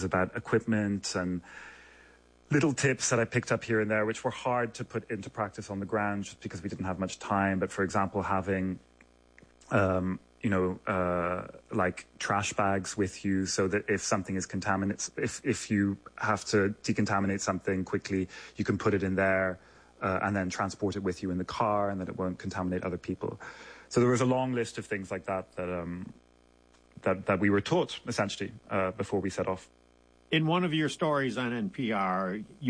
about equipment and little tips that I picked up here and there, which were hard to put into practice on the ground just because we didn't have much time. But for example, having, like trash bags with you so that if something is contaminated, if you have to decontaminate something quickly, you can put it in there and then transport it with you in the car, and then it won't contaminate other people. So there was a long list of things like that that we were taught, essentially, before we set off. In one of your stories on NPR,